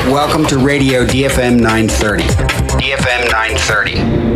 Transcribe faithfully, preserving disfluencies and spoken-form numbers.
Welcome to Radio D F M nine thirty. D F M nine thirty.